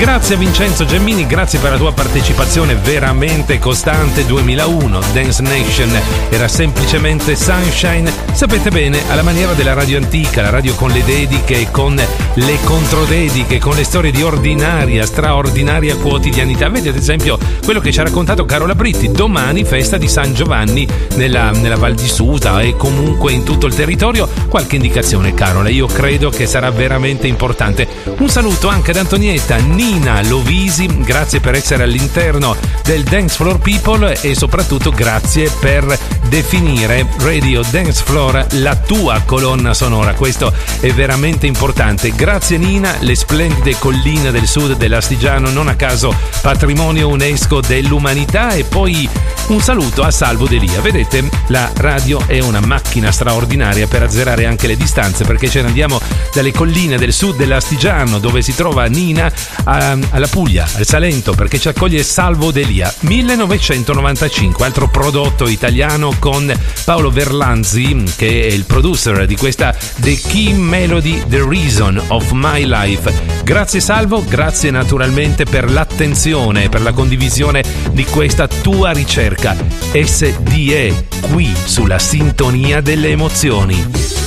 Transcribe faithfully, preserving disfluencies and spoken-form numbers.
Grazie a Vincenzo Gemmini, grazie per la tua partecipazione veramente costante. Duemilauno, Dance Nation era semplicemente Sunshine. Sapete bene, alla maniera della radio antica, la radio con le dediche, con le controdediche, con le storie di ordinaria, straordinaria quotidianità. Vedi ad esempio quello che ci ha raccontato Carola Britti: domani festa di San Giovanni nella, nella Val di Susa e comunque in tutto il territorio. Qualche indicazione, Carola? Io credo che sarà veramente importante. Un saluto anche ad Antonietta, Nina Lovisi, grazie per essere all'interno del Dance Floor People e soprattutto grazie per definire Radio Dance Floor la tua colonna sonora. Questo è veramente importante. Grazie Nina. Le splendide colline del sud dell'Astigiano, non a caso patrimonio UNESCO dell'umanità. E poi un saluto a Salvo Delia. Vedete, la radio è una macchina straordinaria per azzerare anche le distanze, perché ce ne andiamo dalle colline del sud dell'Astigiano, dove si trova Nina, a, alla Puglia, al Salento, perché ci accoglie Salvo Delia. millenovecentonovantacinque, altro prodotto italiano con Paolo Verlanzi, che è il producer di questa The Key Melody, The Reason of My Life. Grazie Salvo, grazie naturalmente per l'attenzione, per la condivisione di questa tua ricerca. S D E, qui sulla sintonia delle emozioni.